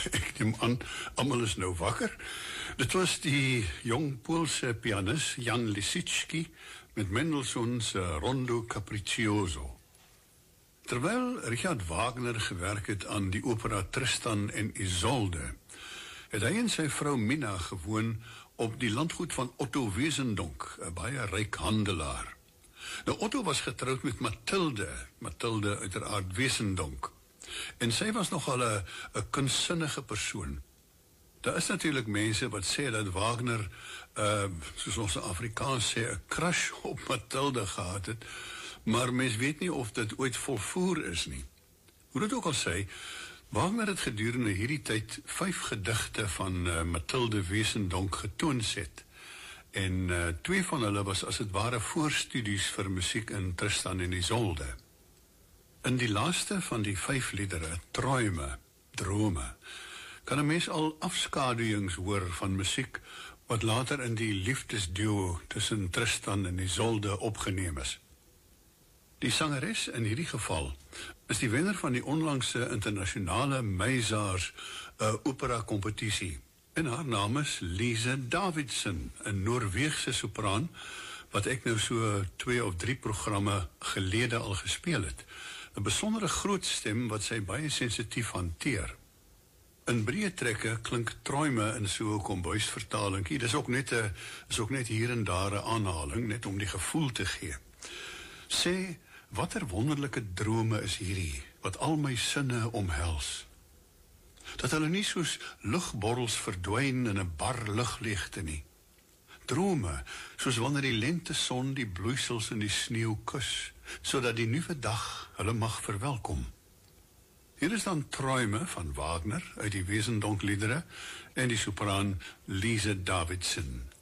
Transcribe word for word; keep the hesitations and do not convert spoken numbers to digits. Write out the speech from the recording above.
Ek neem aan, almal is nou wakker. Dit was die jong Poolse pianist Jan Lisicki met Mendelssohn se Rondo Capriccioso. Terwyl Richard Wagner gewerk het aan die opera Tristan en Isolde, het hy en sy vrou Mina gewoon op die landgoed van Otto Wesendonck, 'n baie ryk handelaar. Nou, Otto was getroud met Mathilde, Mathilde uiteraard Wesendonck, en sy was nogal 'n 'n kunstzinnige persoon. Daar is natuurlijk mense wat sê dat Wagner, uh, soos ons in Afrikaans sê, 'n crush op Mathilde gehad het, maar mens weet nie of dit ooit volvoer is nie. Hoe dit ook al sê, Wagner het gedurende hierdie tyd vyf gedigte van uh, Mathilde Wesendonck getoonset, en uh, twee van hulle was as het ware voorstudies vir musiek in Tristan en Isolde. In die laaste van die vyf liedere, Träume, drome, kan 'n mens al afskaduwings hoor van musiek wat later in die liefdesduo tussen Tristan en Isolde opgeneem is. Die sangeres in hierdie geval is die wenner van die onlangse internasionale Meisaars uh, opera kompetisie, en haar naam is Lise Davidsen, 'n Noorweegse sopraan wat ek nou so twee of drie programme gelede al gespeel het. 'n Besondere groot stem wat sy baie sensitief hanteer. In breë trekke klink Träume in so 'n kombuisvertalingkie. Dis ook net 'n is ook net hier en daar 'n aanhaling, net om die gevoel te gee. Sê, watter wonderlike drome is hierdie, wat al my sinne omhels. Dat hulle nie soos lugborrels verdwyn in 'n bar lugleegte nie. Drome, soos wanneer die lente son die bloeisels in die sneeu kus, sodat die nuwe dag hulle mag verwelkom. Hier is dan Träume van Wagner uit die Wesendonck liedere en die sopraan Lise Davidsen.